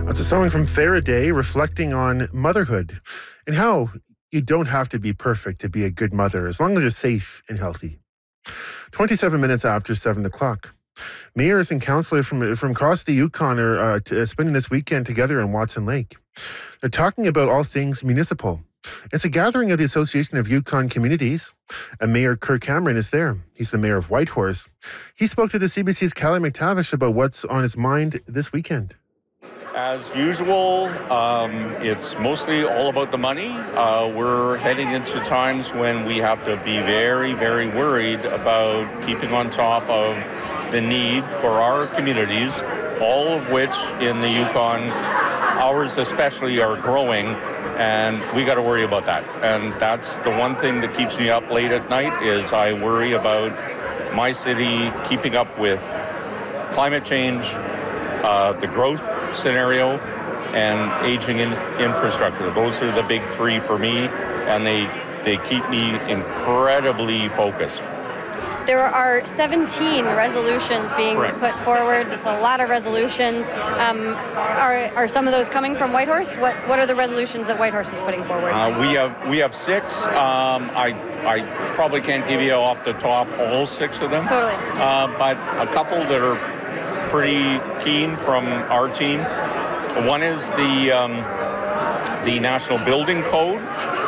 That's a song from Faraday reflecting on motherhood and how you don't have to be perfect to be a good mother as long as you're safe and healthy. 27 minutes after 7 o'clock. Mayors and councillors from across the Yukon are spending this weekend together in Watson Lake. They're talking about all things municipal. It's a gathering of the Association of Yukon Communities, and Mayor Kirk Cameron is there. He's the mayor of Whitehorse. He spoke to the CBC's Callie McTavish about what's on his mind this weekend. As usual, it's mostly all about the money. We're heading into times when we have to be very, very worried about keeping on top of the need for our communities, all of which in the Yukon, ours especially, are growing, and we got to worry about that. And that's the one thing that keeps me up late at night is I worry about my city keeping up with climate change, the growth scenario, and aging infrastructure. Those are the big three for me, and they keep me incredibly focused. There are 17 resolutions being put forward. It's a lot of resolutions. Are some of those coming from Whitehorse? What are the resolutions that Whitehorse is putting forward? We have 6. I probably can't give you off the top all 6 of them. Totally. But a couple that are pretty keen from our team. One is the National Building Code.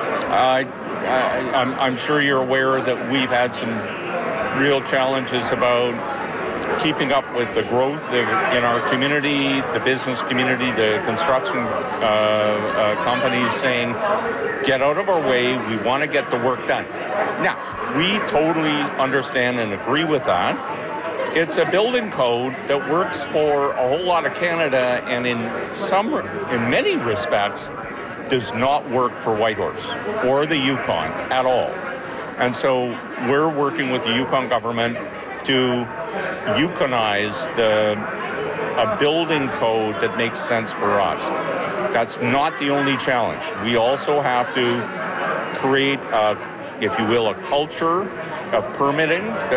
I'm sure you're aware that we've had some real challenges about keeping up with the growth in our community, the business community, the construction companies saying, get out of our way, we want to get the work done. Now, we totally understand and agree with that. It's a building code that works for a whole lot of Canada, and in many respects does not work for Whitehorse or the Yukon at all. And so we're working with the Yukon government to Yukonize a building code that makes sense for us. That's not the only challenge. We also have to create, if you will, a culture of permitting